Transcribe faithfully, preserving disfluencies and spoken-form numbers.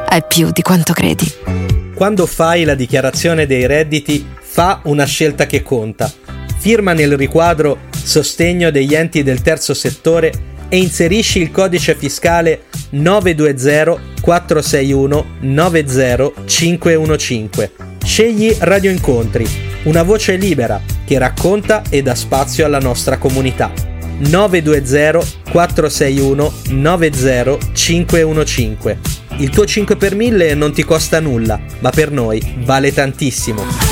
è più di quanto credi. Quando fai la dichiarazione dei redditi, fa una scelta che conta. Firma nel riquadro Sostegno degli enti del terzo settore e inserisci il codice fiscale nove due zero quattro sei uno nove zero cinque uno cinque. Scegli Radio Incontri, una voce libera che racconta e dà spazio alla nostra comunità. nove due zero quattro sei uno nove zero cinque uno cinque. Il tuo cinque per mille non ti costa nulla, ma per noi vale tantissimo.